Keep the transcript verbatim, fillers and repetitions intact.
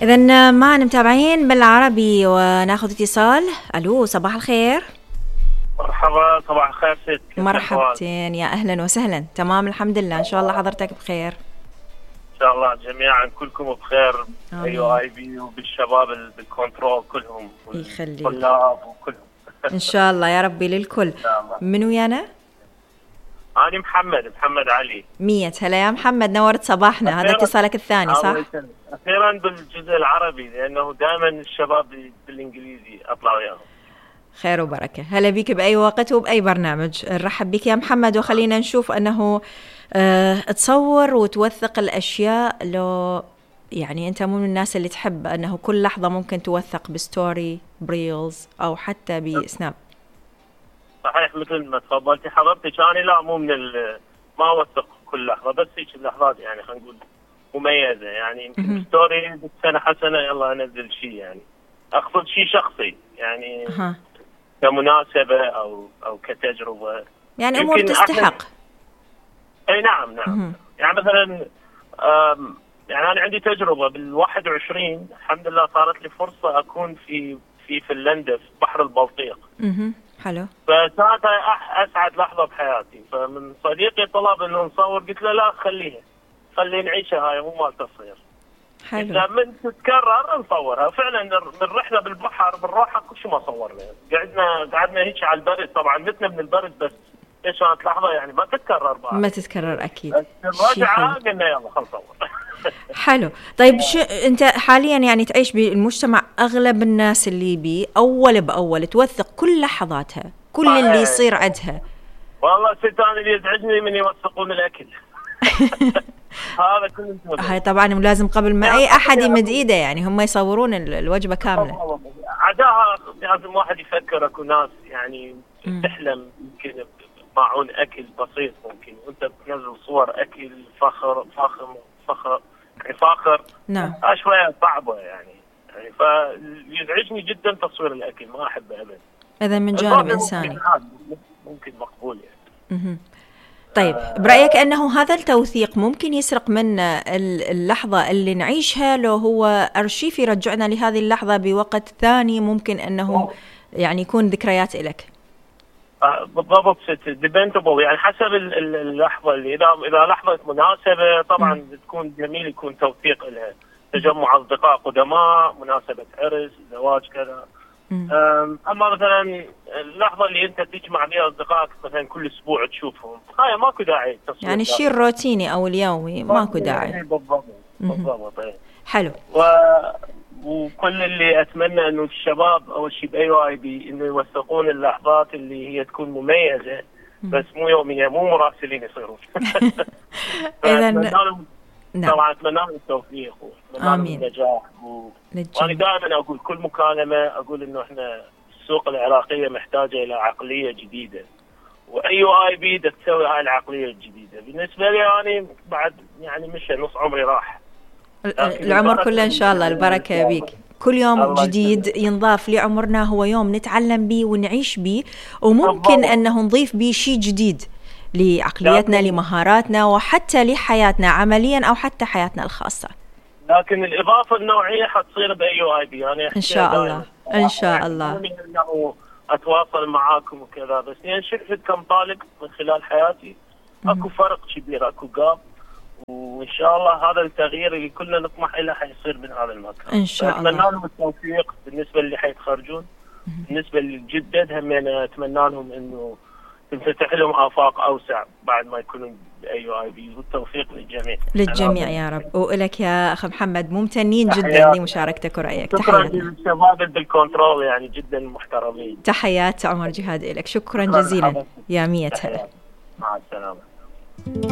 إذن معنا متابعين بالعربي وناخذ اتصال. ألو، صباح الخير. مرحبا، صباح الخير ست. مرحبتين، يا أهلا وسهلا. تمام الحمد لله، إن شاء الله حضرتك بخير. إن شاء الله جميعا كلكم بخير، أيو آي بي وبالشباب بالكنترول كلهم يخليك، والطلاب وكلهم إن شاء الله يا ربي للكل. من ويانا؟ أنا محمد محمد علي. مية هلا يا محمد، نورت صباحنا. هذا اتصالك الثاني صح؟ أخيرا بالجزء العربي، لأنه دائما الشباب بالإنجليزي أطلع وياهم. خير وبركة، هلا بيك بأي وقت وبأي برنامج. نرحب بك يا محمد، وخلينا نشوف أنه أه تصور وتوثق الأشياء. لو يعني أنت مو من الناس اللي تحب أنه كل لحظة ممكن توثق بستوري بريلز أو حتى بسناب؟ صحيح، مثل ما تفضلتي حضرتك، أنا لا مو من ما أوثق كل لحظة، بس هيك اللحظات يعني خلينا نقول مميزة، يعني يمكن ستوري سنة حسنة يلا أنزل شيء، يعني أقصد شيء شخصي يعني أه. كمناسبة أو أو كتجربة، يعني أمور تستحق. أي نعم نعم. مه. يعني مثلا يعني أنا عندي تجربة بالواحد وعشرين الحمد لله، صارت لي فرصة أكون في في فنلندا في بحر البلطيق. اها حلو. فساعتها أسعد لحظة بحياتي، فمن صديقي طلب إنه نصور، قلت له لا خليها خلي نعيشها، هاي مو مال تصوير. حلو. لما تتكرر نصورها. فعلا من رحلة بالبحر بالروحة كل شيء ما صورنا، قعدنا قعدنا هيك على البرد، طبعا متنا من البرد، بس ايش كانت لحظة يعني ما تتكرر بعد. ما تتكرر اكيد. الرجعة قلنا يلا خلص صور. حلو. طيب شو انت حاليا يعني تعيش بالمجتمع اغلب الناس اللي بي اول باول توثق كل لحظاتها، كل اللي يصير عندها. والله ست انا اللي يزعجني من يوثقون الاكل. هذا كله. هاي طبعا لازم قبل ما اي احد يمد ايده، يعني هم يصورون الوجبه كامله. عداها لازم واحد يفكر. اكو ناس يعني تحلم يمكن معون اكل بسيط، ممكن وانت بتنزل صور اكل فخر فخر فخر يعني فاخر. نعم. شويه صعبه يعني يعني فيزعجني جدا تصوير الاكل، ما احبه ابدا. اذا من جانب انساني ممكن مقبول يعني. اها. طيب برأيك أنه هذا التوثيق ممكن يسرق منا اللحظة اللي نعيشها، لو هو أرشيف يرجعنا لهذه اللحظة بوقت ثاني ممكن أنه يعني يكون ذكريات إلك؟ بالضبط ست، ديبنتبل يعني حسب اللحظة اللي إذا إذا لحظة مناسبة طبعا م. تكون جميل يكون توثيق لها، تجمع أصدقاء قدماء، مناسبة عرس، زواج كذا. اما مثلا اللحظه اللي انت تجمع بها اصدقائك مثلا كل اسبوع تشوفهم، هاي ماكو داعي تصوير، يعني الشيء الروتيني او اليومي ماكو داعي. بالضبط بالضبط. حلو. و... وكل اللي اتمنى انه الشباب اول شيء باي اي بي انه يوثقون اللحظات اللي هي تكون مميزه، بس مو يوميه، مو مراسلين يصيرون. اذا نعم. طبعا اتمنى لهم التوفيق واتمنى لهم النجاح و... وانا دائما اقول كل مكالمه اقول انه احنا السوق العراقيه محتاجه الى عقليه جديده، واي اي بي بدها تسوي هاي العقليه الجديده. بالنسبه لي انا بعد يعني مش نص عمري راح، العمر كله ان شاء الله. البركه بيك. كل يوم جديد ينضاف لعمرنا هو يوم نتعلم بيه ونعيش بيه، وممكن انه نضيف بيه شيء جديد لعقليتنا لمهاراتنا وحتى لحياتنا عمليا أو حتى حياتنا الخاصة. لكن الإضافة النوعية حتصير بأي آي بي يعني إن شاء الله إن شاء الله. أنه أتواصل معاكم وكذا، بس يعني شفت كم طالب من خلال حياتي أكو فرق كبير، أكو جاب، وإن شاء الله هذا التغيير اللي كلنا نطمح إليه حيصير من هذا المكان إن شاء الله. أتمنى لهم التوفيق بالنسبة اللي حيتخرجون، بالنسبة للجدد هم أنا أتمنى لهم إنه تنفتح لهم آفاق أوسع بعد ما يكونوا بأي آي بي، والتوفيق للجميع للجميع يا رب. وإلك يا أخ محمد ممتنين جدا لمشاركتك ورأيك. شكرا للشباب بالكنترول يعني جدا محترمين. تحيات عمر جهاد إلك. شكرا جزيلا يا مية هلا. مع السلامة.